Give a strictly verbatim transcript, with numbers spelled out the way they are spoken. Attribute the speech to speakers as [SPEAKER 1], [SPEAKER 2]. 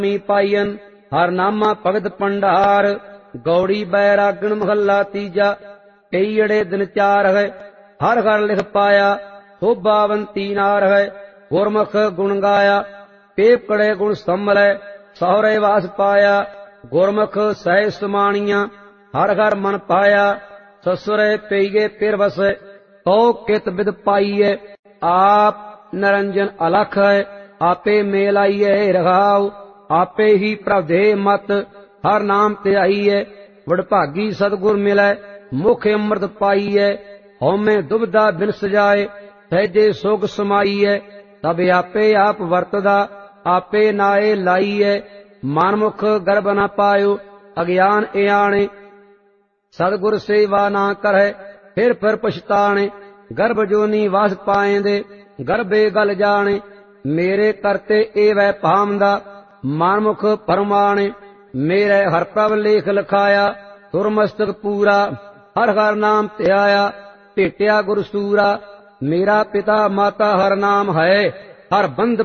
[SPEAKER 1] मी पाईयन हर नामा भगत भंडार। गौड़ी बैरागण महला तीजा कईड़े दिन चार है। हर घर लिख पाया शोभावंती नार है। गुरमुख गुण गाया पेपकड़े गुण संभलै। सौरे वास पाया गुरमुख सह समाणिया। हर घर मन पाया ससुरे पेईगे फिर वसे। तो कित विद पाईए आप निरंजन अलख है। आपे मेल आईए रघाओ आपे ही प्रभे मत। हर नाम ते आईए वडभागी सतगुर मिलै। मुख अमृत पाईए हौमे दुबदा बिन सजाए। सहजे सुख समाईए तब आपे आप वरतदा। आपे नाए लाईए मनमुख गर्भ न पायो। अज्ञान इयाणे सतगुर सेवा ना करे फिर फिर पछताणे। गर्भ जोनी वास पाएंदे गर्भे गल जाने। मेरे करते ए वै भामदा मनमुख फरमाने। मेरे हर प्रभ लेख लिखाया सुरमस्तक पूरा। हर हर नाम ध्याया भेटिया गुरसूरा। मेरा पिता माता हर नाम है। हर बंद